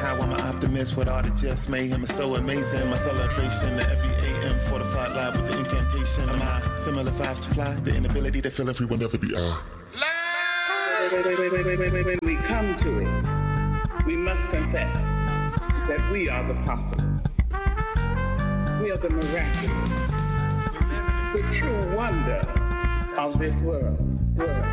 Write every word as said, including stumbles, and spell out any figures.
how I'm an optimist with all the just made him so amazing. My celebration at every A M fortified live with the incantation of my similar vibes to fly, the inability to feel everyone ever be I. When we come to it, we must confess that we are the possible. We are the miraculous, the true wonder of this world. world.